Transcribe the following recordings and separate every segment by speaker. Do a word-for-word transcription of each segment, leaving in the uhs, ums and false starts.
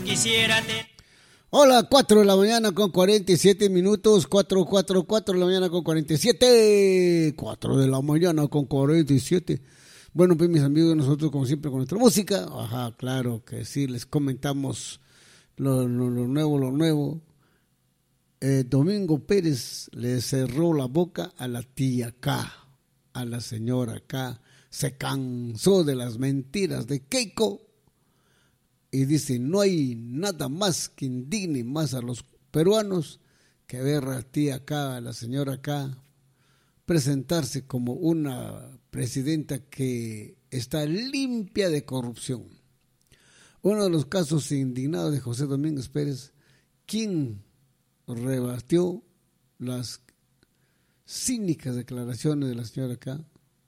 Speaker 1: Quisiera te...
Speaker 2: Hola, cuatro de la mañana con cuarenta y siete minutos, cuatro, cuatro, cuatro de la mañana con cuarenta y siete, cuatro de la mañana con cuarenta y siete. Bueno, pues mis amigos, nosotros como siempre con nuestra música, ajá, claro que sí, les comentamos lo, lo, lo nuevo, lo nuevo. Eh, Domingo Pérez le cerró la boca a la tía K, a la señora K, se cansó de las mentiras de Keiko. Y dice, no hay nada más que indigne más a los peruanos que ver a la tía K, a la señora K, presentarse como una presidenta que está limpia de corrupción. Uno de los casos indignados de José Domínguez Pérez, quien rebatió las cínicas declaraciones de la señora K,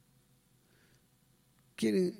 Speaker 2: quieren...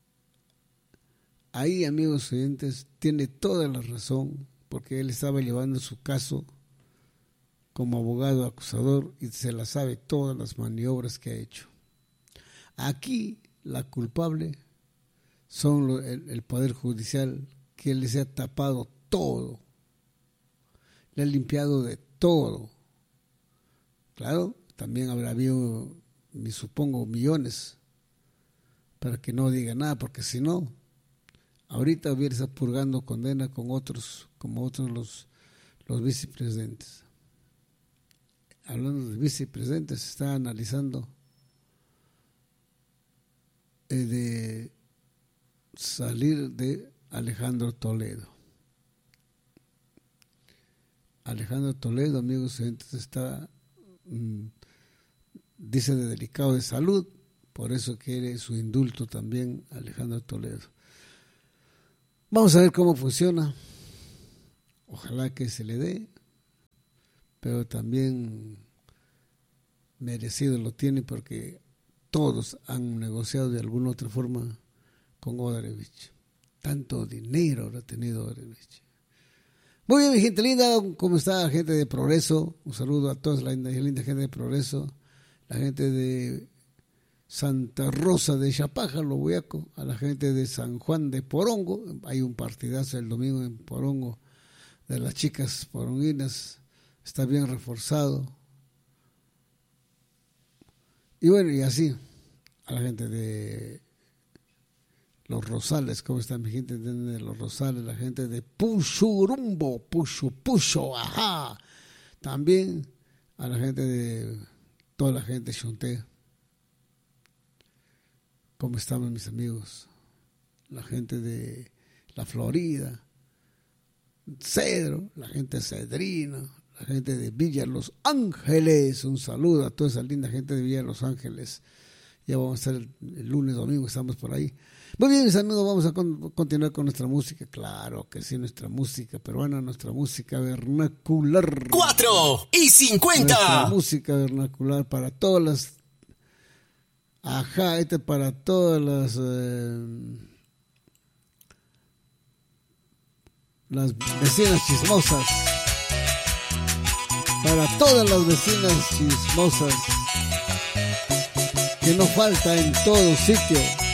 Speaker 2: Ahí, amigos oyentes, tiene toda la razón, porque él estaba llevando su caso como abogado acusador y se la sabe todas las maniobras que ha hecho. Aquí la culpable son lo, el, el Poder Judicial, que les ha tapado todo, le ha limpiado de todo. Claro, también habrá habido, me supongo, millones para que no diga nada, porque si no, ahorita hubiera estado purgando condena con otros, como otros los, los vicepresidentes. Hablando de vicepresidentes, se está analizando eh, de salir de Alejandro Toledo. Alejandro Toledo, amigos oyentes, está, mmm, dice, de delicado de salud, por eso quiere su indulto también Alejandro Toledo. Vamos a ver cómo funciona. Ojalá que se le dé, pero también merecido lo tiene porque todos han negociado de alguna otra forma con Odebrecht. Tanto dinero habrá tenido Odebrecht. Muy bien, mi gente linda, ¿cómo está la gente de Progreso? Un saludo a toda la linda, linda gente de Progreso, la gente de Santa Rosa de Chapaja, Lobuyaco, a la gente de San Juan de Porongo. Hay un partidazo el domingo en Porongo de las chicas poronguinas, está bien reforzado. Y bueno, y así, a la gente de Los Rosales, ¿cómo está mi gente de Los Rosales? La gente de Puchurumbo, Pucho, Pucho, ajá. También a la gente de, toda la gente de Chonté. ¿Cómo estamos, mis amigos? La gente de la Florida, Cedro, la gente de Cedrina, la gente de Villa Los Ángeles. Un saludo a toda esa linda gente de Villa Los Ángeles. Ya vamos a estar el, el lunes, domingo, estamos por ahí. Muy bien, mis amigos, vamos a con, continuar con nuestra música. Claro que sí, nuestra música peruana, nuestra música vernacular.
Speaker 3: Cuatro y cincuenta.
Speaker 2: Nuestra música vernacular para todas las... Ajá, este para todas las eh, las vecinas chismosas, para todas las vecinas chismosas que no falta en todo sitio.